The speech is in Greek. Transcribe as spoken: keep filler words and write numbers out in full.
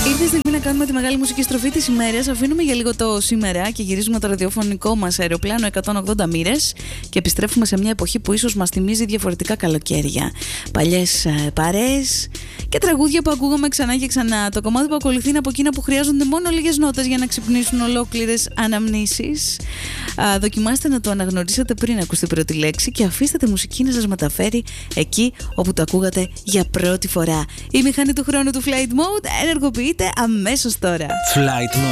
Ήρθε η στιγμή να κάνουμε τη μεγάλη μουσική στροφή της ημέρας. Αφήνουμε για λίγο το σήμερα και γυρίζουμε το ραδιοφωνικό μας αεροπλάνο εκατόν ογδόντα μοίρες και επιστρέφουμε σε μια εποχή που ίσως μας θυμίζει διαφορετικά καλοκαίρια. Παλιές ε, παρέες και τραγούδια που ακούγαμε ξανά και ξανά. Το κομμάτι που ακολουθεί είναι από εκείνα που χρειάζονται μόνο λίγες νότες για να ξυπνήσουν ολόκληρες αναμνήσεις. Α, δοκιμάστε να το αναγνωρίσετε πριν ακούσετε πρώτη λέξη και αφήστε τη μουσική να σας μεταφέρει εκεί όπου το ακούγατε για πρώτη φορά. Η μηχανή του χρόνου του Flight Mode ενεργοποιείται αμέσως τώρα. Flight Mode.